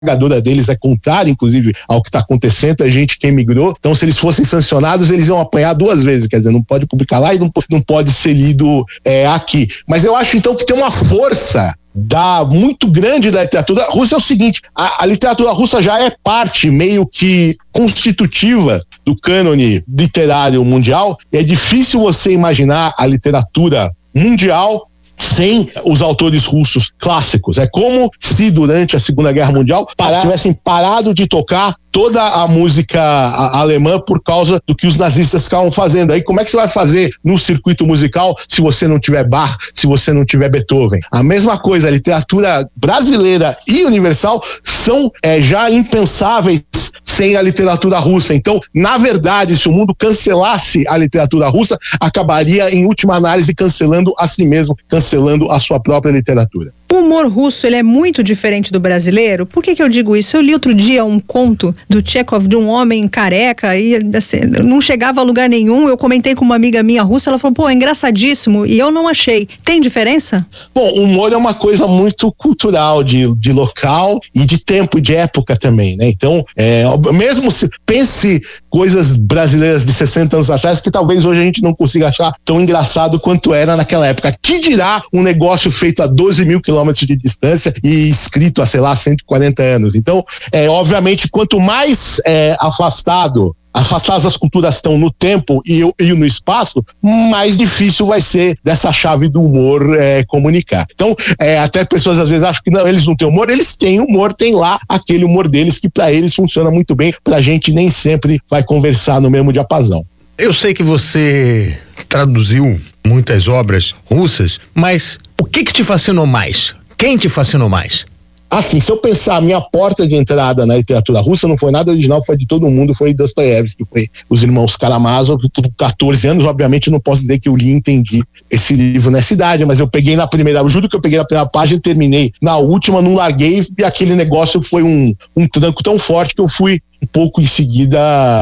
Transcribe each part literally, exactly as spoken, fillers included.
esmagadora deles é contrária, inclusive, ao que está acontecendo, a gente que emigrou. Então, se eles fossem sancionados, eles iam apanhar duas vezes, quer dizer, não pode publicar lá e não, não pode ser lido é, aqui. Mas eu acho, então, que tem uma força da, muito grande da literatura russa. É o seguinte, a, a literatura russa já é parte meio que constitutiva do cânone literário mundial. É difícil você imaginar a literatura mundial sem os autores russos clássicos. É como se durante a Segunda Guerra Mundial parar, tivessem parado de tocar toda a música alemã por causa do que os nazistas ficavam fazendo. Aí como é que você vai fazer no circuito musical se você não tiver Bach, se você não tiver Beethoven? A mesma coisa, a literatura brasileira e universal são é, já impensáveis sem a literatura russa. Então, na verdade, se o mundo cancelasse a literatura russa, acabaria, em última análise, cancelando a si mesmo, cancelando a sua própria literatura. O humor russo, ele é muito diferente do brasileiro. Por que que eu digo isso? Eu li outro dia um conto do Chekhov de um homem careca e assim, não chegava a lugar nenhum. Eu comentei com uma amiga minha russa, ela falou, pô, é engraçadíssimo, e eu não achei. Tem diferença? Bom, o humor é uma coisa muito cultural, de, de local e de tempo e de época também, né? Então, é, mesmo se pense coisas brasileiras de sessenta anos atrás, que talvez hoje a gente não consiga achar tão engraçado quanto era naquela época. Que dirá um negócio feito a doze mil quilômetros de distância e escrito há, sei lá, cento e quarenta anos. Então, é, obviamente, quanto mais é, afastado afastadas as culturas estão no tempo e, e no espaço, mais difícil vai ser dessa chave do humor é, comunicar. Então, é, até pessoas às vezes acham que não, eles não têm humor, eles têm humor, tem lá aquele humor deles que para eles funciona muito bem, pra gente nem sempre vai conversar no mesmo diapasão. Eu sei que você traduziu muitas obras russas, mas o que que te fascinou mais? Quem te fascinou mais? Assim, se eu pensar, a minha porta de entrada na literatura russa não foi nada original, foi de todo mundo, foi Dostoiévski, foi os irmãos Karamazov. Por catorze anos, obviamente, eu não posso dizer que eu li e entendi esse livro nessa idade, mas eu peguei na primeira, eu juro que eu peguei na primeira página e terminei na última, não larguei, e aquele negócio foi um, um tranco tão forte que eu fui um pouco em seguida,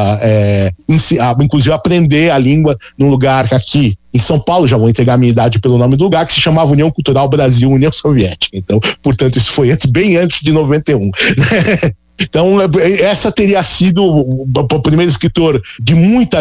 é, inclusive aprender a língua num lugar aqui em São Paulo, já vou entregar a minha idade pelo nome do lugar, que se chamava União Cultural Brasil União Soviética. Então, portanto, isso foi antes, bem antes de noventa e um. Então, essa teria sido o primeiro escritor de muita